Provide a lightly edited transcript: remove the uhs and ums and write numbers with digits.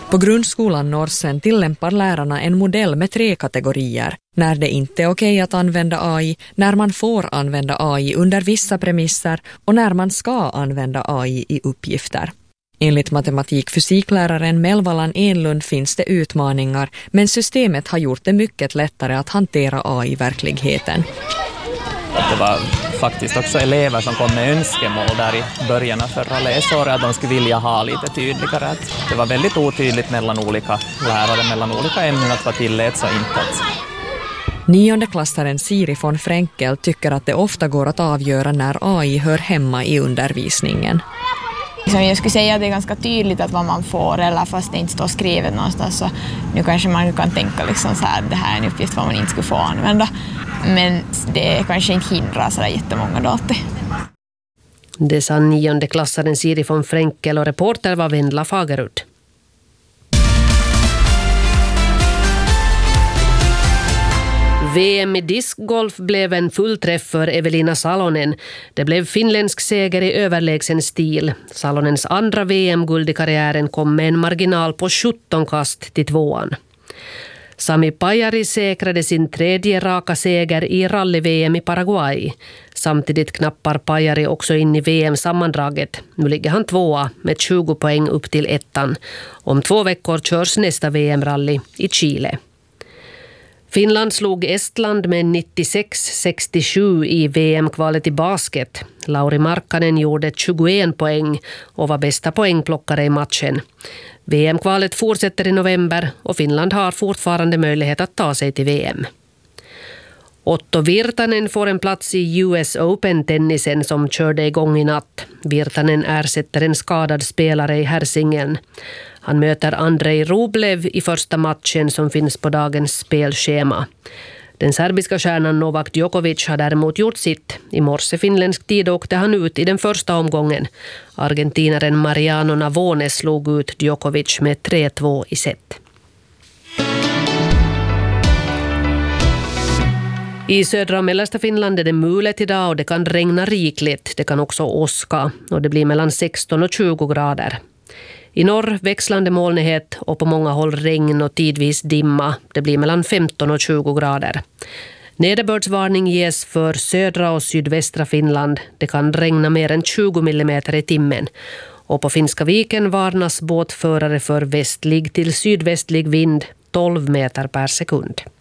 På grundskolan Norrsen tillämpar lärarna en modell med 3 kategorier. När det inte är okej att använda AI, när man får använda AI under vissa premisser och när man ska använda AI i uppgifter. Enligt matematik-fysikläraren Melvalan Enlund finns det utmaningar, men systemet har gjort det mycket lättare att hantera AI-verkligheten. Det var faktiskt också elever som kom med önskemål där i början av förra läsåret att de skulle vilja ha lite tydligare. Det var väldigt otydligt mellan olika lärare, mellan olika ämnen att vad tilläts och inte. 9:e-klassaren Siri von Frenkel tycker att det ofta går att avgöra när AI hör hemma i undervisningen. Jag skulle säga att det är ganska tydligt att vad man får, eller fast det inte står skrivet någonstans, så nu kanske man kan tänka liksom så här, det här är en uppgift vad man inte skulle få använda. Men det kanske inte hindrar så jättemånga data. Det sa 9:e-klassaren Siri von Frenkel och reporter var Vendla Fagerud. VM i discgolf blev en fullträff för Evelina Salonen. Det blev finländsk seger i överlägsen stil. Salonens andra VM-guld i karriären kom med en marginal på 17 kast till 2:an. Sami Pajari säkrade sin 3:e raka seger i rally-VM i Paraguay. Samtidigt knappar Pajari också in i VM-sammandraget. Nu ligger han 2:a med 20 poäng upp till 1:an. Om 2 veckor körs nästa VM-rally i Chile. Finland slog Estland med 96-67 i VM-kvalet i basket. Lauri Markkanen gjorde 21 poäng och var bästa poängplockare i matchen. VM-kvalet fortsätter i november och Finland har fortfarande möjlighet att ta sig till VM. Otto Virtanen får en plats i US Open-tennisen som körde igång i natt. Virtanen ersätter en skadad spelare i herrsingen. Han möter Andrei Rublev i första matchen som finns på dagens spelschema. Den serbiska stjärnan Novak Djokovic har däremot gjort sitt. I morse finländsk tid åkte han ut i den första omgången. Argentinaren Mariano Navone slog ut Djokovic med 3-2 i set. I södra och mellersta Finland är det mulet idag och det kan regna rikligt. Det kan också åska och det blir mellan 16 och 20 grader. I norr växlande molnighet och på många håll regn och tidvis dimma. Det blir mellan 15 och 20 grader. Nederbördsvarning ges för södra och sydvästra Finland. Det kan regna mer än 20 millimeter i timmen. Och på Finska viken varnas båtförare för västlig till sydvästlig vind 12 meter per sekund.